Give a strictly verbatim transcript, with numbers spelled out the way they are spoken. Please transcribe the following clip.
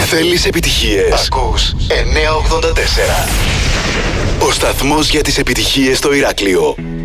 Θέλεις επιτυχίες? Ακούς εννιακόσια ογδόντα τέσσερα. Ο σταθμός για τις επιτυχίες στο Ηράκλειο.